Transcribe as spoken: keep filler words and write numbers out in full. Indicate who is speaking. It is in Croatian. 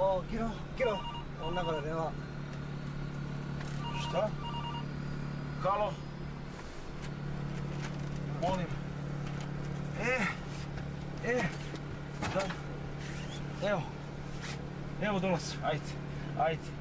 Speaker 1: O, Kiro, Kiro, on na gore nema.
Speaker 2: Šta? Halo? Molim. E, e, da. Evo, evo dolazi, ajde, ajde.